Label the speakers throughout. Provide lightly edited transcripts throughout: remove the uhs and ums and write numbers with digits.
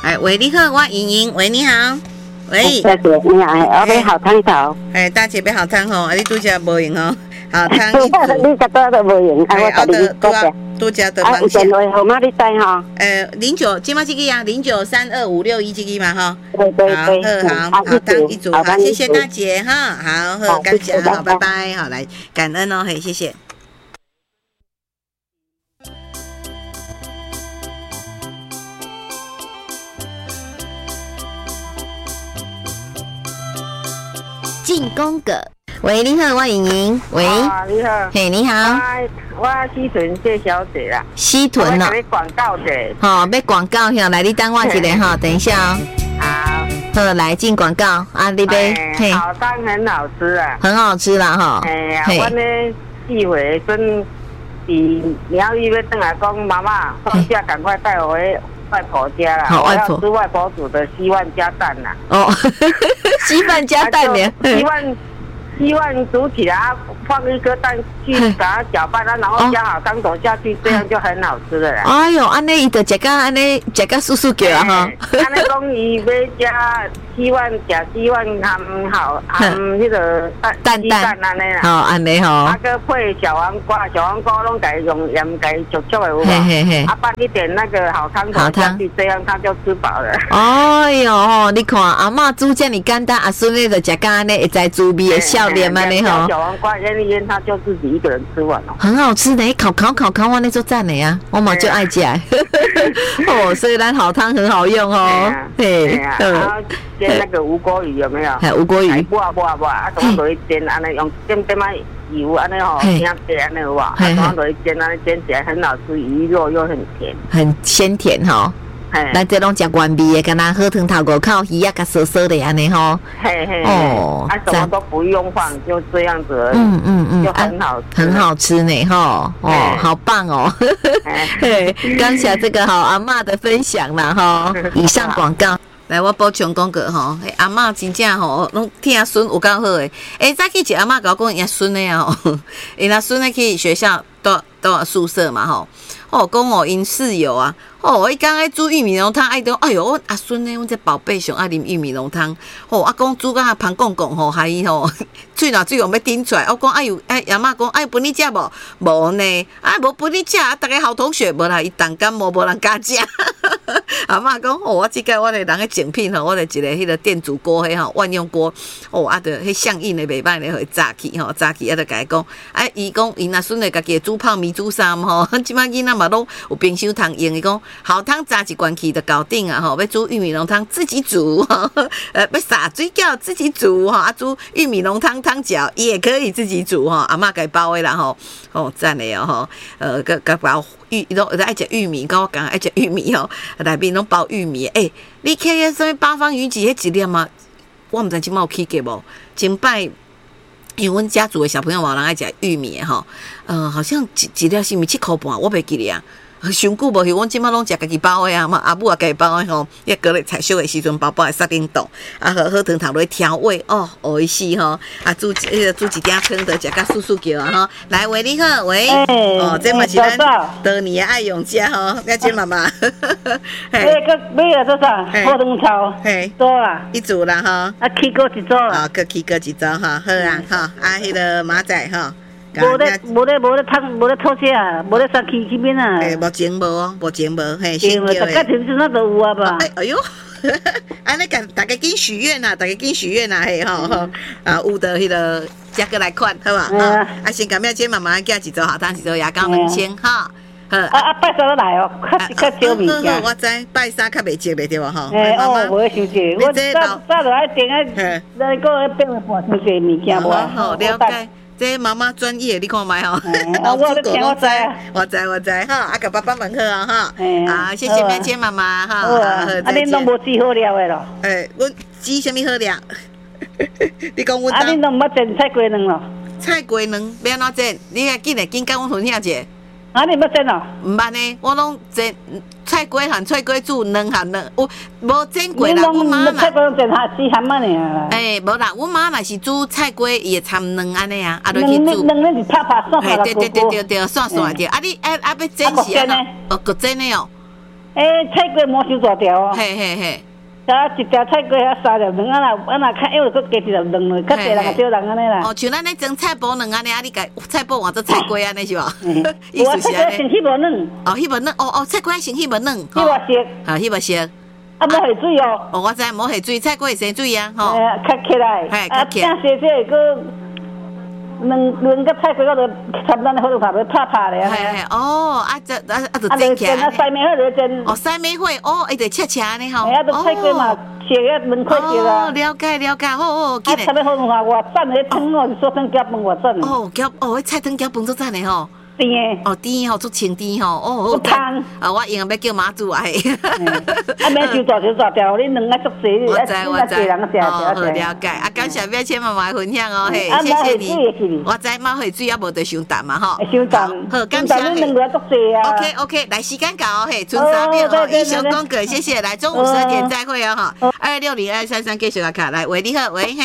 Speaker 1: 哎，喂，你好，我莹莹，喂，你好，喂，
Speaker 2: 大姐你好，我要好汤头。
Speaker 1: 哎，大姐要好汤吼，啊，你拄则无用吼，好汤一组。
Speaker 2: 你个多都无用，我带你去多谢。
Speaker 1: 拄则得
Speaker 2: 有电话号码你知吼
Speaker 1: ？09，今麦这个啊，093256这个嘛哈。
Speaker 2: 对，
Speaker 1: 好，汤一组，好，谢谢大姐哈，好，感谢，好，拜拜，好，来感恩哦，嘿，谢谢。进宫格，喂，你好，我莹莹，喂，
Speaker 2: 你好，
Speaker 1: 嘿，你好，
Speaker 2: 我西屯谢小姐啦，
Speaker 1: 西屯哦，
Speaker 2: 我广告的，
Speaker 1: 好，要广告哈，来，你等我一下哈，等一下哦，好，来进广告啊，你呗，
Speaker 2: 嘿，好汤很好吃啊，
Speaker 1: 很好吃啦哈，
Speaker 2: 哎呀，我呢寄回孙比苗栗要回来讲，妈妈放假赶快带我回外婆家啦，我要吃外婆煮的稀饭加蛋啦，
Speaker 1: 哦，稀饭加蛋呢，希望煮起来放一颗蛋去把它搅拌，然后加好汤头下去，这样就很好吃了啦。 哎呦，安尼伊就食甲安尼食甲酥酥叫啊哈！
Speaker 2: 安尼讲伊要加希望加希望含迄个蛋安尼啦。
Speaker 1: 好，安尼吼。
Speaker 2: 啊，个配小黄瓜拢家用盐家煮煮的有无？啊，拌一点那个好汤头下去，这样他就吃饱了。哎
Speaker 1: 呦，你看阿嬷煮这么简单，阿孙呢就食甲安尼会知滋味的笑脸安尼吼。
Speaker 2: 小黄瓜腌一腌，他就自己一个人吃完了。
Speaker 1: 很好吃的，烤，我那做赞的呀，我嘛就爱食。哦，所以咱好汤很好用哦。
Speaker 2: 对，然后煎那个无锅鱼有没有？
Speaker 1: 无锅鱼。
Speaker 2: 不，啊，总落去煎，安尼用点仔油，安尼吼，挺咸安尼有无？啊，总落去煎，安尼煎起来很好吃，鱼肉又很甜，
Speaker 1: 很鲜甜吼。咱这拢食原味的，敢若好汤头5口鱼啊，甲酥酥的安尼吼。
Speaker 2: 哦，啊，什么都不用放，就这样子而已。就很好吃，
Speaker 1: 很好吃呢吼。哦，好棒哦。感谢这个好阿嬷的分享啦吼。以上广告。来，我补充讲个吼，阿嬷真正吼，拢听孙有够好诶。早起一阿嬷甲我讲，伊孙诶哦，伊那孙诶去学校到宿舍嘛吼。讲因室友啊，伊刚爱煮玉米浓汤，爱讲，哎哟，阿孙呢，阮这宝贝上爱啉玉米浓汤，讲煮甲芳讲害伊喙若水用要顶出来，我讲阿嬷讲，分你食无？无呢，无分你食，逐个好同学无啦，伊重感冒无人敢食。阿嬷讲，我即个我的人的精品我的一个迄个电煮锅万用锅，就迄相应的袂歹咧，会炸起就甲伊讲，伊讲伊若孙的家己煮泡面煮衫即摆囡仔嘛拢有冰箱通用，伊讲好汤炸一罐去就搞定啊要煮玉米浓汤自己煮要撒水饺自己煮煮玉米浓汤汤饺也可以自己煮阿嬷家包的啦赞的个包伊拢爱食玉米，我讲爱食玉米内面拢包玉米。你看迄什么八方云集迄一粒啊？我毋知即摆有起价无？前摆因为阮家族的小朋友嘛，人爱食玉米好像一粒是毋是7块半，我袂记哩啊。上久无去，阮即摆拢食家己包的嘛，阿母也家己包的迄个菜烧的时阵，包在沙丁冻，好汤头落调味美死煮一点汤的，食甲酥酥叫来，喂，你好，喂，这嘛是咱多年的爱用家了解妈妈。
Speaker 2: 买了多少？好汤头，多啦，
Speaker 1: 一组啦
Speaker 2: 起过一组啦，
Speaker 1: 起过一组好啊迄个马仔
Speaker 2: 无咧吐车啊，无咧杀气去边啊？
Speaker 1: 目前无，
Speaker 2: 先叫的。大概就是那都有啊吧？
Speaker 1: 哎呦，安尼大家紧许愿呐，有的迄个加过来款，好吧？先感谢妈妈寄一组好汤，一组牙膏2000哈。
Speaker 2: 拜三都来较少物件。
Speaker 1: 我知拜三较袂积咧对无
Speaker 2: 无想济，我早就爱订那个变半箱济物件无。
Speaker 1: 了解。这妈妈专业，你看卖老祖公拢知，我知甲爸爸问好谢谢面姐妈妈
Speaker 2: 恁拢无煮好料的咯？
Speaker 1: 阮煮什么好料？你讲阮
Speaker 2: 恁拢毋捌煎菜龟卵咯？
Speaker 1: 菜龟卵要安怎煎？你较紧甲阮分享者。
Speaker 2: 你捌煎咯？
Speaker 1: 毋捌呢，我拢煎菜龟和菜龟煮卵和卵，无煎过啦。阮妈
Speaker 2: 菜龟煎下丝含啊呢？
Speaker 1: 无啦，阮妈若是煮菜龟，伊会掺卵安尼啊，落去煮。
Speaker 2: 卵是拍散
Speaker 1: 对，散对。你要煎是安怎？焗煎的哦。
Speaker 2: 菜龟毛收大条哦。
Speaker 1: 嘿嘿嘿。
Speaker 2: 一条菜龟3条卵啊那看，因为佫加一条卵了，较侪人少人安尼啦。
Speaker 1: 哦，像咱咧蒸菜脯卵安尼啊，你甲菜脯换做菜龟安尼是无？
Speaker 2: 意思是安尼。先翕无卵。
Speaker 1: 哦，翕无卵，哦，菜龟先翕无卵。
Speaker 2: 翕无熟。
Speaker 1: 啊，翕无熟。
Speaker 2: 啊，无下水哦。
Speaker 1: 哦，我知无下水，菜龟会生水啊，吼。
Speaker 2: 较起来。啊，正细细佫。卵甲菜龟嗰度差不多，好多拍要拍咧。
Speaker 1: 嘿，哦，就蒸起来。
Speaker 2: 啊，西梅花就蒸。
Speaker 1: 哦，西梅花，哦，一直切切呢吼。
Speaker 2: 啊，都菜龟嘛，切个卵块切啊。
Speaker 1: 哦，了解，好，
Speaker 2: 记得。啊，差不多好偌赞迄汤哦，是做汤饺饭偌赞。
Speaker 1: 哦，迄菜汤饺饭做赞的吼。
Speaker 2: 甜诶，
Speaker 1: 哦甜吼，做清甜吼，哦
Speaker 2: 汤
Speaker 1: 啊，我用要叫妈煮啊嘿。
Speaker 2: 啊，免收大条，你两个足济，
Speaker 1: 我知，
Speaker 2: 人食。
Speaker 1: 好了解，啊，感谢表姐妈妈分享哦，嘿，谢谢你。我知猫下水也无得伤淡嘛吼。
Speaker 2: 伤淡，
Speaker 1: 好，感谢你。
Speaker 2: 两个足济啊。
Speaker 1: OK， 来时间到哦，嘿，剩3秒哦，英雄公哥，谢谢，来中午12点再会哦哈。260-233继续来卡，来喂你好，喂。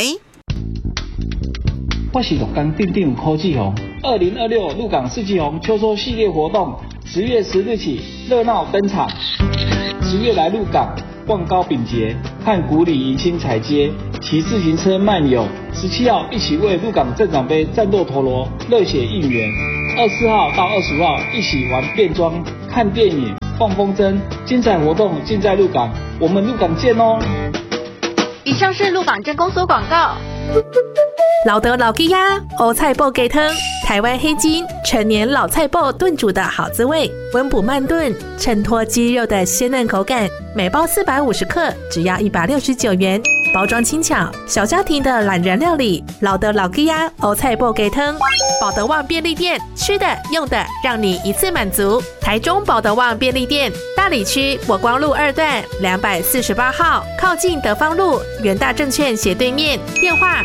Speaker 3: 我是鹿港定定科技红，2026鹿港世纪红秋收系列活动10月10日起热闹登场。10月来鹿港望高丙节，和古里迎亲彩街，骑自行车漫游。17号一起为鹿港镇长杯战斗陀螺热血应援。24号到25号一起玩变装、看电影、放风筝，精彩活动尽在鹿港，我们鹿港见哦！
Speaker 4: 以上是鹿港镇公所广告。
Speaker 5: 老德老鸡鸭欧菜脯鸡汤，台湾黑金陈年老菜脯炖煮的好滋味，温补慢炖，衬托鸡肉的鲜嫩口感。每包450克，只要169元。包装轻巧，小家庭的懒人料理。老德老鸡鸭欧菜脯鸡汤，保德旺便利店，吃的用的让你一次满足。台中保德旺便利店，大里区国光路2段248号，靠近德芳路元大证券斜对面。电话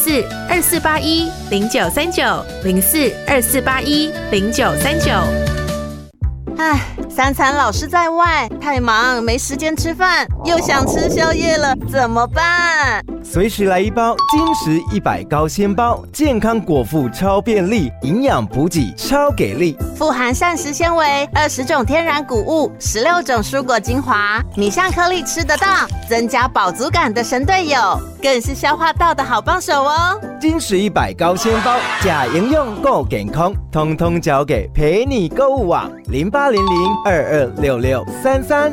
Speaker 5: 04-2481-0939 04-2481-0939。
Speaker 6: 唉，3餐老是在外，太忙没时间吃饭，又想吃宵夜了，怎么办？
Speaker 7: 随时来一包金石100高纤包，健康果腹超便利，营养补给超给力，
Speaker 6: 富含膳食纤维，20种天然谷物，16种蔬果精华，米香颗粒吃得到，增加饱足感的神队友，更是消化道的好帮手哦。
Speaker 7: 金石100高纤包，假营养够健康，通通交给陪你购物网0800226633。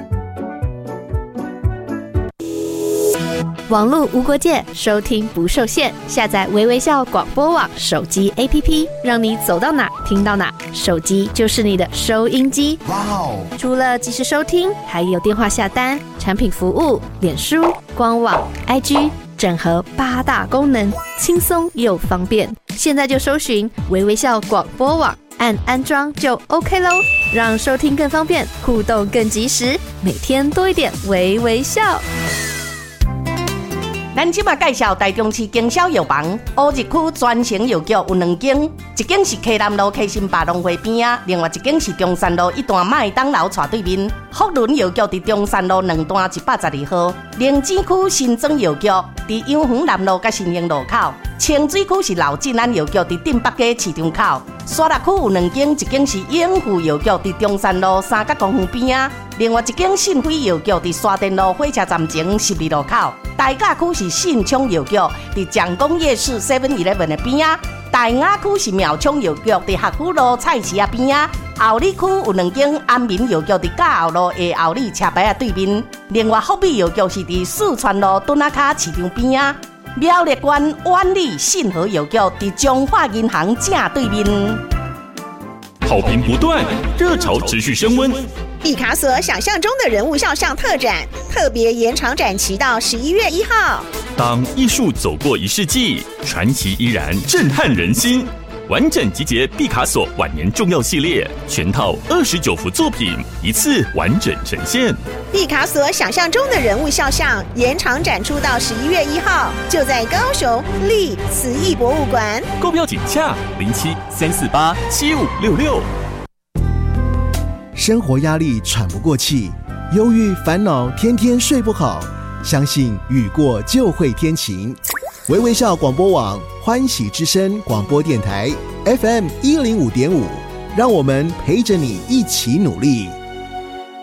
Speaker 8: 网络无国界，收听不受限。下载微微笑广播网手机 APP， 让你走到哪听到哪，手机就是你的收音机。哇哦！除了即时收听，还有电话下单、产品服务、脸书、官网、IG， 整合8大功能，轻松又方便。现在就搜寻微微笑广播网，按安装就 OK 咯，让收听更方便，互动更及时，每天多一点微微笑。
Speaker 9: 咱即马介绍台中市经销药房，乌日区专营药局有2间，一间是溪南路溪新百农会边啊，另外一间是中山路一段麦当劳斜对面。福伦药局伫中山路2段112号，灵芝区新庄药局伫阳园南路甲新兴路口，清水区是老进安药局伫镇北街市场口。沙鹿区有2间，一间是永富药局伫中山路三角公园边啊，另外一间信辉药局伫沙田路火车站前12路口。大甲区是信昌药局伫蒋公夜市 7-11 的边啊，大雅区是苗昌药局伫学府路菜市啊边啊，后里区有2间安民药局伫甲后路的后里车牌啊对面，另外福美药局是伫四川路墩仔卡市场边啊，苗栗县万里信和药局伫中华银行正对面。
Speaker 10: 好评不断，热潮持续升温。
Speaker 11: 毕卡索想象中的人物肖像特展，特别延长展期到11月1号。
Speaker 10: 当艺术走过1世纪，传奇依然震撼人心。完整集结毕卡索晚年重要系列，全套29幅作品，一次完整呈现。
Speaker 11: 毕卡索想象中的人物肖像延长展出到11月1号，就在高雄立慈艺博物馆。
Speaker 10: 购票请洽07-348-7566。
Speaker 12: 生活压力喘不过气，忧郁烦恼天天睡不好，相信雨过就会天晴。微微笑广播网欢喜之声广播电台 FM 105.5，让我们陪着你一起努力。